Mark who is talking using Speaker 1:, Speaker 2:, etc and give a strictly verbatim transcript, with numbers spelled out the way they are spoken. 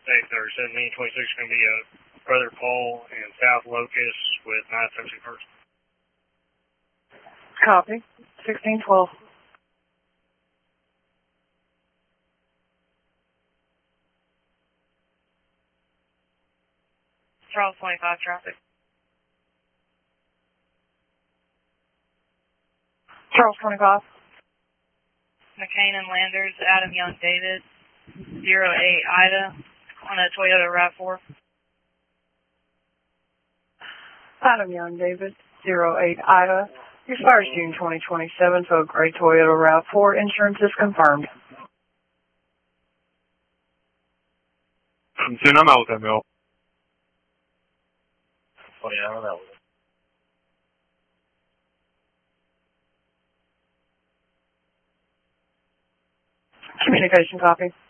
Speaker 1: Date there, seventeen twenty-six is going to be a Brother Paul and South Locust with nine seventy-first.
Speaker 2: Copy. sixteen twelve.
Speaker 3: Charles twenty-five traffic.
Speaker 2: Charles twenty-five.
Speaker 3: McCain and Landers, Adam Young David, zero eight Ida on a Toyota RAV four.
Speaker 2: Adam Young David, zero eight Ida. Expires June twenty twenty-seven, so a gray Toyota RAV four. Insurance is confirmed.
Speaker 4: Soon I'm out with that mill.
Speaker 1: twenty hour, that was it.
Speaker 2: Communication copy.